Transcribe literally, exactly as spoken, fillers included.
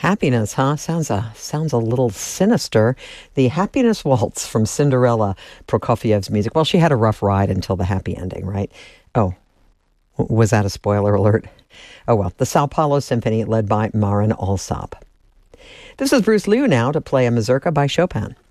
Happiness, huh? Sounds a, sounds a little sinister. The Happiness Waltz from Cinderella, Prokofiev's music. Well, she had a rough ride until the happy ending, right? Oh, was that a spoiler alert? Oh, well, the Sao Paulo Symphony led by Marin Alsop. This is Bruce Liu now to play a mazurka by Chopin.